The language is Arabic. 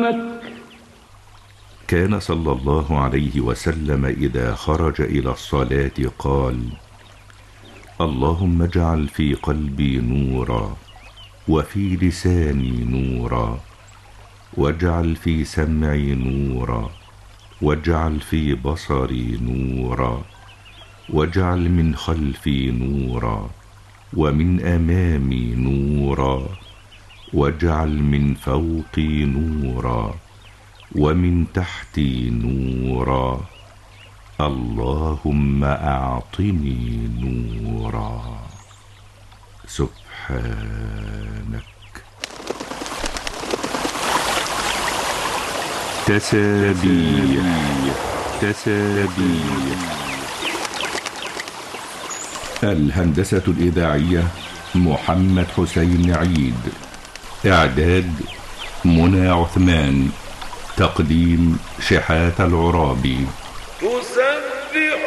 أمامك. كان صلى الله عليه وسلم إذا خرج إلى الصلاة قال: اللهم اجعل في قلبي نورا، وفي لساني نورا، واجعل في سمعي نورا، واجعل في بصري نورا، واجعل من خلفي نورا، ومن أمامي نورا، واجعل من فوقي نورا، ومن تحتي نورا، اللهم أعطني نورا. سبحانك. تسابيح تسابيح. الهندسة الإذاعية محمد حسين عيد. إعداد منى عثمان. تقديم شحات العرابي.